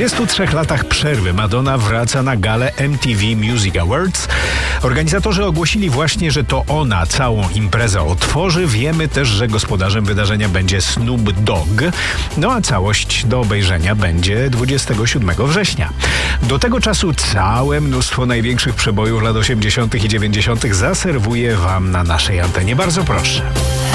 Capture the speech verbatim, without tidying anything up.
dwudziestu trzech latach przerwy Madonna wraca na galę M T V Music Awards. Organizatorzy ogłosili właśnie, że to ona całą imprezę otworzy. Wiemy też, że gospodarzem wydarzenia będzie Snoop Dogg. No a całość do obejrzenia będzie dwudziestego siódmego września. Do tego czasu całe mnóstwo największych przebojów lat osiemdziesiątych i dziewięćdziesiątych zaserwuję Wam na naszej antenie. Bardzo proszę.